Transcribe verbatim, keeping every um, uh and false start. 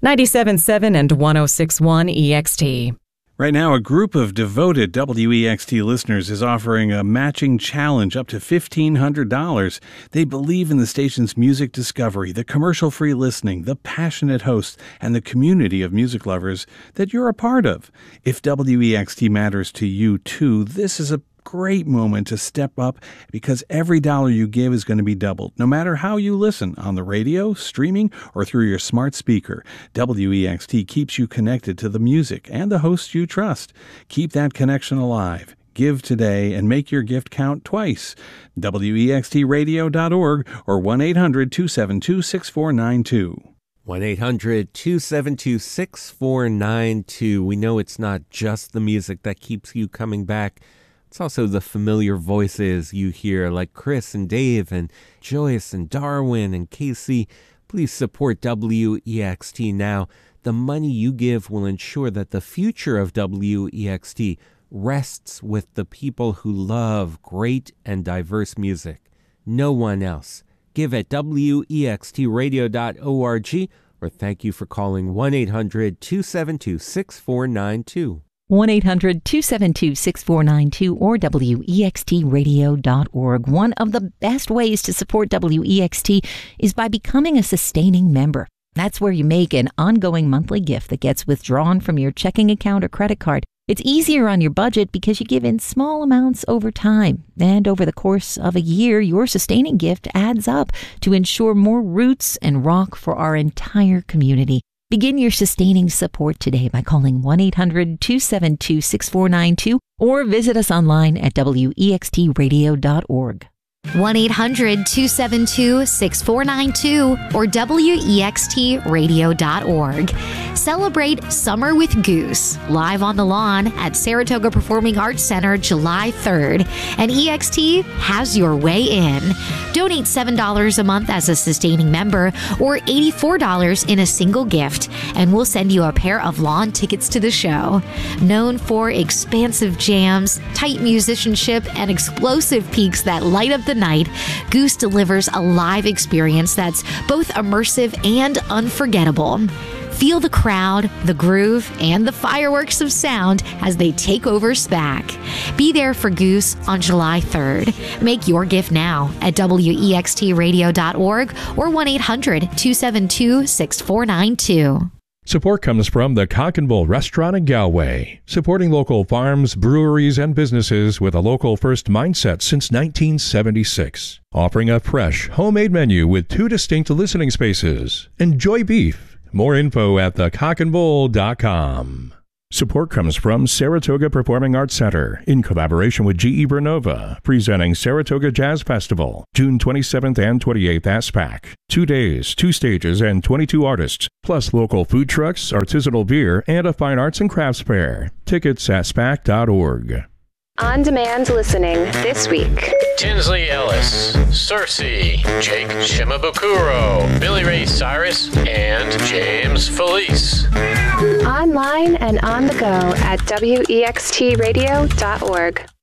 ninety-seven point seven and one oh six point one E X T. Right now, a group of devoted W E X T listeners is offering a matching challenge up to fifteen hundred dollars. They believe in the station's music discovery, the commercial-free listening, the passionate hosts, and the community of music lovers that you're a part of. If W E X T matters to you, too, this is a great moment to step up because every dollar you give is going to be doubled, no matter how you listen, on the radio, streaming, or through your smart speaker. W E X T keeps you connected to the music and the hosts you trust. Keep that connection alive. Give today and make your gift count twice. W E X T radio dot org or one eight hundred two seven two six four nine two. one eight hundred two seven two six four nine two. We know it's not just the music that keeps you coming back. It's also the familiar voices you hear, like Chris and Dave and Joyce and Darwin and Casey. Please support W E X T now. The money you give will ensure that the future of W E X T rests with the people who love great and diverse music. No one else. Give at W E X T radio dot org or thank you for calling one eight hundred two seven two six four nine two. one eight hundred two seven two six four nine two or W E X T radio dot org. One of the best ways to support W E X T is by becoming a sustaining member. That's where you make an ongoing monthly gift that gets withdrawn from your checking account or credit card. It's easier on your budget because you give in small amounts over time. And over the course of a year, your sustaining gift adds up to ensure more roots and rock for our entire community. Begin your sustaining support today by calling one eight hundred two seven two six four nine two or visit us online at W E X T radio dot org. one eight hundred two seven two six four nine two or W E X T radio dot org. Celebrate Summer with Goose live on the lawn at Saratoga Performing Arts Center July third, and E X T has your way in. Donate seven dollars a month as a sustaining member or eighty-four dollars in a single gift, and we'll send you a pair of lawn tickets to the show. Known for expansive jams, tight musicianship, and explosive peaks that light up the night, Goose delivers a live experience that's both immersive and unforgettable. Feel the crowd, the groove, and the fireworks of sound as they take over SPAC. Be there for Goose on July third. Make your gift now at W E X T radio dot org or one eight hundred two seven two six four nine two. Support comes from the Cock and Bull Restaurant in Galway, supporting local farms, breweries, and businesses with a local first mindset since nineteen seventy-six. Offering a fresh, homemade menu with two distinct listening spaces. Enjoy beef. More info at the cock and bull dot com. Support comes from Saratoga Performing Arts Center in collaboration with G E Vernova, presenting Saratoga Jazz Festival, June twenty-seventh and twenty-eighth at SPAC. Two days, two stages, and twenty-two artists, plus local food trucks, artisanal beer, and a fine arts and crafts fair. Tickets at spac dot org. On-demand listening this week. Tinsley Ellis, Cersei, Jake Shimabukuro, Billy Ray Cyrus, and James Felice. Online and on the go at W E X T radio dot org.